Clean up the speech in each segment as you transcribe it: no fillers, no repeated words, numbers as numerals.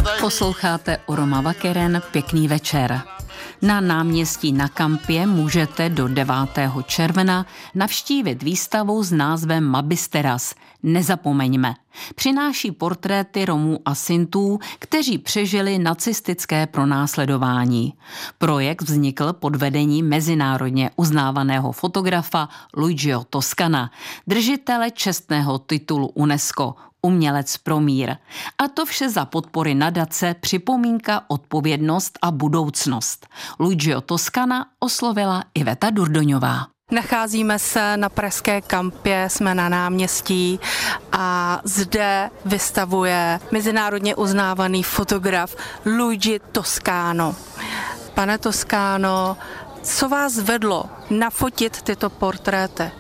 Posloucháte u Roma Vakeren, pěkný večer. Na náměstí na Kampě můžete do 9. června navštívit výstavu s názvem Mabisteras. Nezapomeňme. Přináší portréty Romů a Sintů, kteří přežili nacistické pronásledování. Projekt vznikl pod vedením mezinárodně uznávaného fotografa Luigiho Toscana, držitele čestného titulu UNESCO Umělec pro mír. A to vše za podpory nadace Připomínka, odpovědnost a budoucnost. Luigiho Toscana oslovila Iveta Durdoňová. Nacházíme se na pražské Kampě, jsme na náměstí a zde vystavuje mezinárodně uznávaný fotograf Luigi Toscano. Pane Toscano, co vás vedlo nafotit tyto portréty?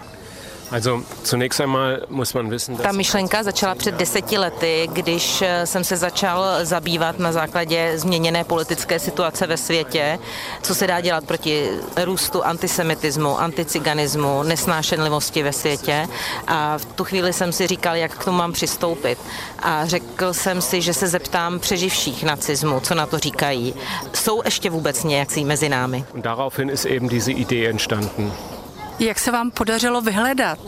Ta myšlenka začala před 10 lety, když jsem se začal zabývat na základě změněné politické situace ve světě, co se dá dělat proti růstu antisemitismu, anticiganismu, nesnášenlivosti ve světě. A v tu chvíli jsem si říkal, jak k tomu mám přistoupit. A řekl jsem si, že se zeptám přeživších nacismu, co na to říkají. Jsou ještě vůbec nějaký mezi námi? Daraufhin ist eben diese Idee entstanden. Jak se vám podařilo vyhledat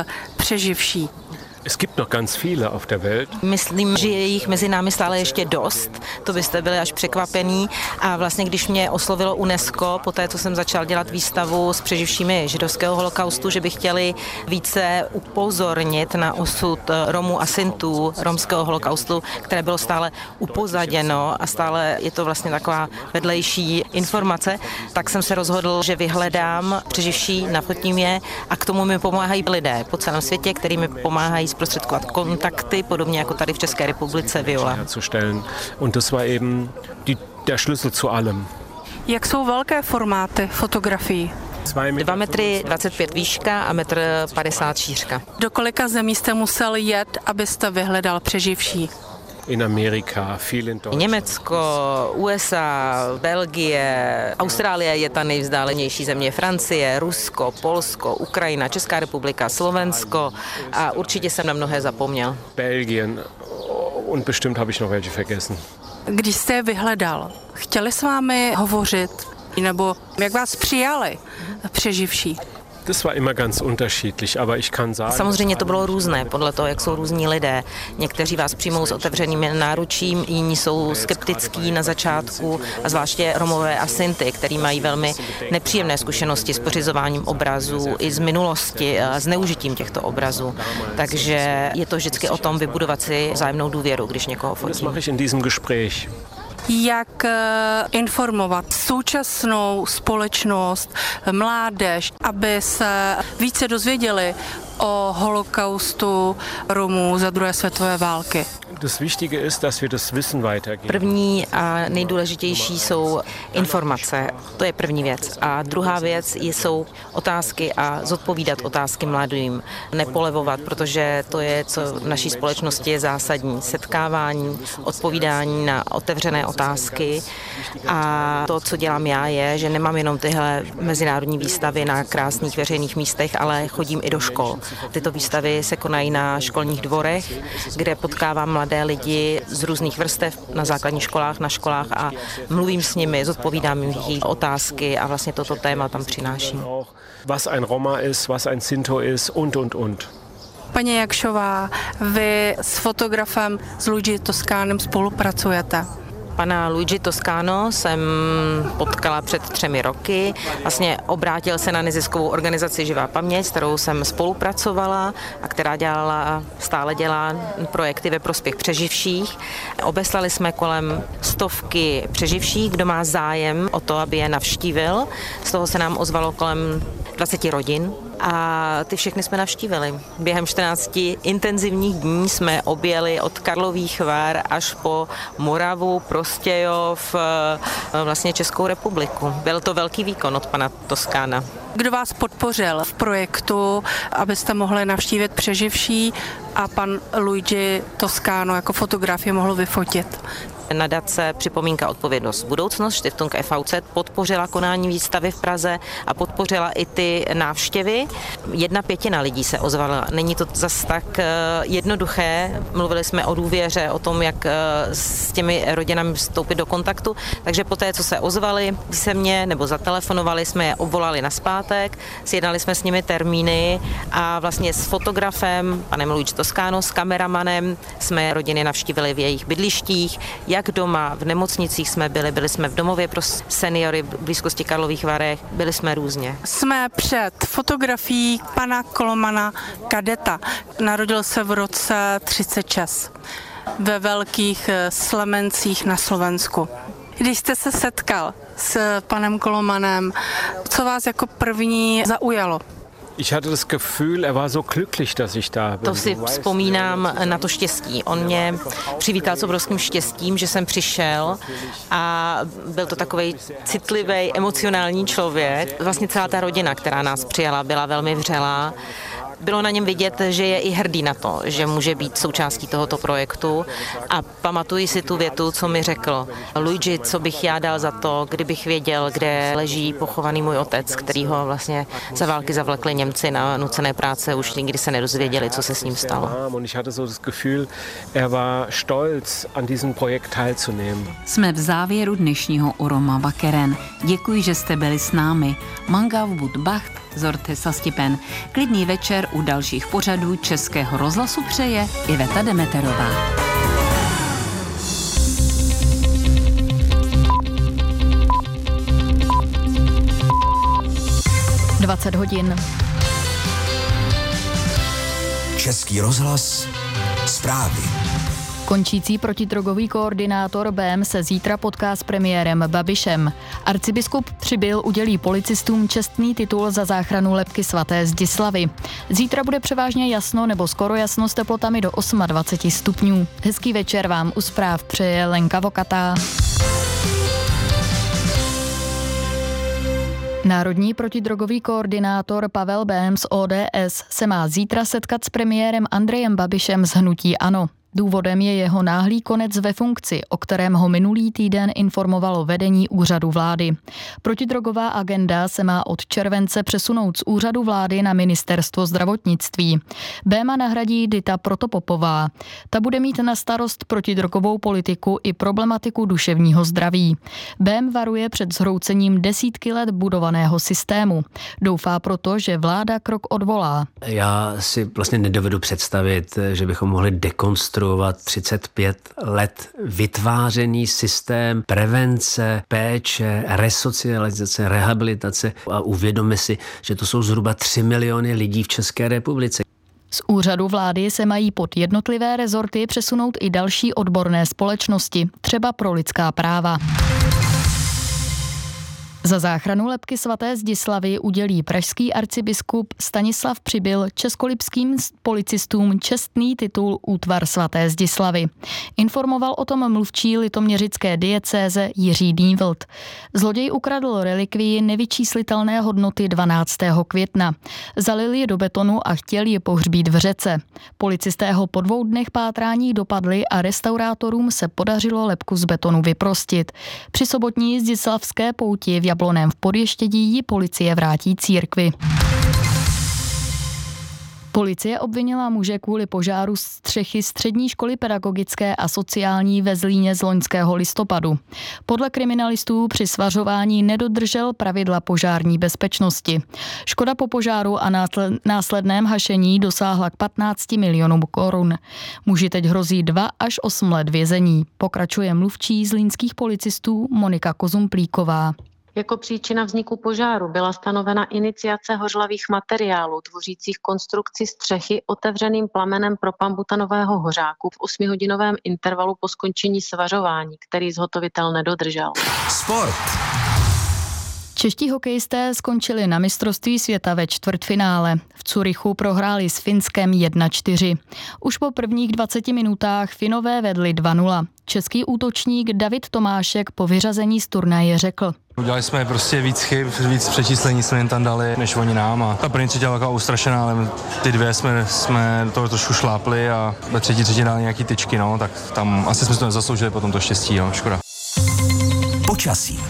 přeživší? Es gibt noch ganz viele auf der Welt. Myslím, že je jich mezi námi stále ještě dost, to byste byli až překvapení. A vlastně, když mě oslovilo UNESCO, poté, co jsem začal dělat výstavu s přeživšími židovského holokaustu, že by chtěli více upozornit na osud Romů a Sintů romského holokaustu, které bylo stále upozaděno a stále je to vlastně taková vedlejší informace, tak jsem se rozhodl, že vyhledám přeživší, nafotím je a k tomu mi pomáhají lidé po celém světě, který mi pomáhají zprostředkovat kontakty, podobně jako tady v České republice Viola. Und das war eben der Schlüssel zu allem. Jak jsou velké formáty fotografií? 2 metry 25 výška a 1,50 m šířka. Do kolika zemí jste musel jet, abyste vyhledal přeživší? In Amerika, viel in Deutschland. Německo, USA, Belgie, Austrálie je ta nejvzdálenější země, Francie, Rusko, Polsko, Ukrajina, Česká republika, Slovensko a určitě jsem na mnohé zapomněl. Belgien und bestimmt habe ich noch welche vergessen. Když jste je vyhledal, chtěli s vámi hovořit nebo jak vás přijali přeživší? Das war immer ganz unterschiedlich, aber ich kann sagen... Samozřejmě to bylo různé, podle toho, jak jsou různí lidé. Někteří vás přijmou s otevřeným náručím, jiní jsou skeptický na začátku, a zvláště Romové a Sinty, kteří mají velmi nepříjemné zkušenosti s pořizováním obrazů i z minulosti a zneužitím těchto obrazů. Takže je to vždycky o tom vybudovat si vzájemnou důvěru, když někoho fotím. Das mache ich in diesem Gespräch. Jak informovat současnou společnost, mládež, aby se více dozvěděli o holokaustu Romů za druhé světové války? Das Wichtige ist, dass wir das Wissen weitergeben. První a nejdůležitější jsou informace. To je první věc. A druhá věc jsou otázky a zodpovídat otázky mladým. Nepolevovat, protože to je, co v naší společnosti je zásadní. Setkávání, odpovídání na otevřené otázky. A to, co dělám já, je, že nemám jenom tyhle mezinárodní výstavy na krásných veřejných místech, ale chodím i do škol. Tyto výstavy se konají na školních dvorech, kde potkávám mladé lidi z různých vrstev na základních školách, na školách a mluvím s nimi, zodpovídám jejich otázky a vlastně toto téma tam přináším. Was ein Roma ist, was ein Sinto ist und. Paní Jakšová, vy s fotografem s Luigi Toscanem spolupracujete. Pana Luigi Toscano jsem potkala před 3 roky. Vlastně obrátil se na neziskovou organizaci Živá paměť, s kterou jsem spolupracovala a která stále dělá projekty ve prospěch přeživších. Obeslali jsme kolem 100 přeživších, kdo má zájem o to, aby je navštívil. Z toho se nám ozvalo kolem 20 rodin. A ty všechny jsme navštívili. Během 14 intenzivních dní jsme objeli od Karlových Var až po Moravu, Prostějov, vlastně Českou republiku. Byl to velký výkon od pana Toscana. Kdo vás podpořil v projektu, abyste mohli navštívit přeživší a pan Luigi Toscano jako fotograf je mohl vyfotit? Nadace Připomínka odpovědnost budoucnost, Stiftung EVZ, podpořila konání výstavy v Praze a podpořila i ty návštěvy. 1/5 lidí se ozvala. Není to zas tak jednoduché. Mluvili jsme o důvěře, o tom, jak s těmi rodinami vstoupit do kontaktu. Takže poté, co se ozvali písemně nebo zatelefonovali, jsme je obvolali nazpátek, sjednali jsme s nimi termíny a vlastně s fotografem, panem Luigi Toscano, s kameramanem jsme rodiny navštívili v jejich bydlištích, jak doma, v nemocnicích jsme byli jsme v domově pro seniory v blízkosti Karlových Varech, byli jsme různě. Jsme před fotografií pana Kolomana Kadeta. Narodil se v roce 36 ve Velkých Slemencích na Slovensku. Když jste se setkal s panem Kolomanem, co vás jako první zaujalo? Ich hatte das Gefühl, er war so glücklich, dass ich da bin. To si vzpomínám na to štěstí. On mě přivítal s obrovským štěstím, že jsem přišel a byl to takovej citlivý, emocionální člověk. Vlastně celá ta rodina, která nás přijala, byla velmi vřelá. Bylo na něm vidět, že je i hrdý na to, že může být součástí tohoto projektu a pamatuji si tu větu, co mi řekl. Luigi, co bych já dal za to, kdybych věděl, kde leží pochovaný můj otec, který ho vlastně za války zavlekli Němci na nucené práce, už nikdy se nedozvěděli, co se s ním stalo. Ich hatte so das Gefühl, er war stolz, an diesem Projekt teilzunehmen. Jsme v závěru dnešního Oroma Vakeren. Děkuji, že jste byli s námi. Mangav Budbacht, Zorte Sastipen. Klidný večer u dalších pořadů Českého rozhlasu přeje Iveta Demeterová. hodin. Český rozhlas, zprávy. Končící protidrogový koordinátor BM se zítra potká s premiérem Babišem. Arcibiskup Přibyl udělí policistům čestný titul za záchranu lebky svaté Zdislavy. Zítra bude převážně jasno nebo skoro jasno s teplotami do 28 stupňů. Hezký večer vám u zpráv přeje Lenka Vokatá. Národní protidrogový koordinátor Pavel Bém z ODS se má zítra setkat s premiérem Andrejem Babišem z hnutí ANO. Důvodem je jeho náhlý konec ve funkci, o kterém ho minulý týden informovalo vedení úřadu vlády. Protidrogová agenda se má od července přesunout z úřadu vlády na ministerstvo zdravotnictví. Béma nahradí Dita Protopopová. Ta bude mít na starost protidrogovou politiku i problematiku duševního zdraví. Bém varuje před zhroucením desítky let budovaného systému. Doufá proto, že vláda krok odvolá. Já si vlastně nedovedu představit, že bychom mohli dekonstruovat 35 let vytvářený systém prevence, péče, resocializace, rehabilitace a uvědomme si, že to jsou zhruba 3 miliony lidí v České republice. Z úřadu vlády se mají pod jednotlivé rezorty přesunout i další odborné společnosti, třeba pro lidská práva. Za záchranu lebky svaté Zdislavy udělí pražský arcibiskup Stanislav Přibyl českolipským policistům čestný titul Útvar svaté Zdislavy. Informoval o tom mluvčí litoměřické diecéze Jiří Dývlt. Zloděj ukradl relikvii nevyčíslitelné hodnoty 12. května. Zalil ji do betonu a chtěl ji pohřbít v řece. Policisté ho po 2 dnech pátrání dopadli a restaurátorům se podařilo lebku z betonu vyprostit. Při sobotní zdislavské pouti v Jabloném v Podještědí ji policie vrátí církvi. Policie obvinila muže kvůli požáru střechy střední školy pedagogické a sociální ve Zlíně z loňského listopadu. Podle kriminalistů při svařování nedodržel pravidla požární bezpečnosti. Škoda po požáru a následném hašení dosáhla k 15 milionům korun. Muži teď hrozí 2 až 8 let vězení. Pokračuje mluvčí zlínských policistů Monika Kozumplíková. Jako příčina vzniku požáru byla stanovena iniciace hořlavých materiálů tvořících konstrukci střechy otevřeným plamenem propambutanového hořáku v 8hodinovém intervalu po skončení svařování, který zhotovitel nedodržel. Sport. Čeští hokejisté skončili na mistrovství světa ve čtvrtfinále. V Curychu prohráli s Finskem 1-4. Už po prvních 20 minutách Finové vedli 2-0. Český útočník David Tomášek po vyřazení z turnaje řekl: Udělali jsme prostě víc chyb, víc přečíslení jsme jen tam dali, než oni nám. A ta první třetí byla taková ustrašená, ale ty dvě jsme toho trošku šlápli a ve třetí dali nějaký tyčky, no, tak tam asi jsme to nezasloužili potom to štěstí, no, škoda. Počasí.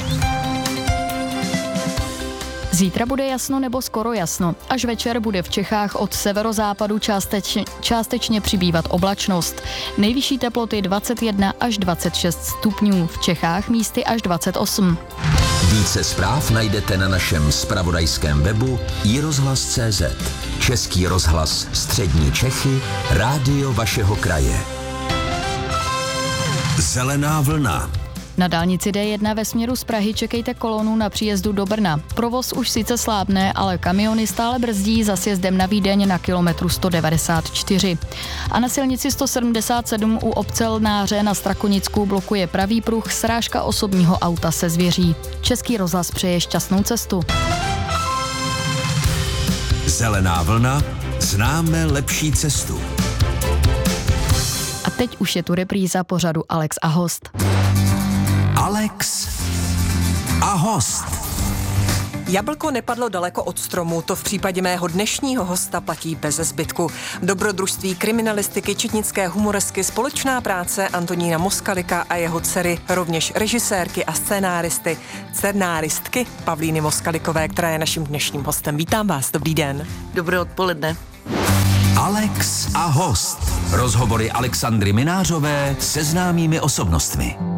Zítra bude jasno nebo skoro jasno. Až večer bude v Čechách od severozápadu částečně přibývat oblačnost. Nejvyšší teploty 21 až 26 stupňů, v Čechách místy až 28. Více zpráv najdete na našem zpravodajském webu iRozhlas.cz. Český rozhlas Střední Čechy, rádio vašeho kraje. Zelená vlna. Na dálnici D1 ve směru z Prahy čekejte kolonu na příjezdu do Brna. Provoz už sice slábne, ale kamiony stále brzdí za sjezdem na Vídeň na kilometru 194. A na silnici 177 u obce Lnáře na Strakonicku blokuje pravý pruh srážka osobního auta se zvěří. Český rozhlas přeje šťastnou cestu. Zelená vlna, známe lepší cestu. A teď už je tu repríza pořadu Alex a host. Alex a host. Jablko nepadlo daleko od stromu, to v případě mého dnešního hosta platí beze zbytku. Dobrodružství kriminalistiky, četnické humoresky, společná práce Antonína Moskalika a jeho dcery, rovněž režisérky a scénáristky Pavlíny Moskalikové, která je naším dnešním hostem. Vítám vás, dobrý den. Dobré odpoledne. Alex a host. Rozhovory Alexandry Minářové se známými osobnostmi.